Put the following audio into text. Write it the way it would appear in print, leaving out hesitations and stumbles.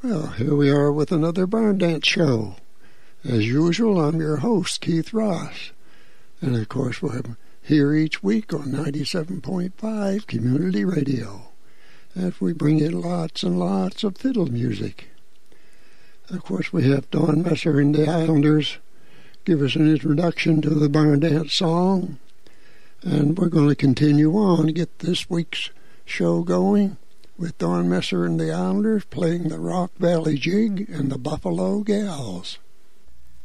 Well, here we are with another Barn Dance Show. As usual, I'm your host, Keith Ross. And of course, we're here each week on 97.5 Community Radio. And we bring in lots and lots of fiddle music. Of course, we have Don Messer and the Islanders give us an introduction to the Barn Dance song. And we're going to continue on to get this week's show going with Don Messer and the Islanders playing the Rock Valley Jig and the Buffalo Gals.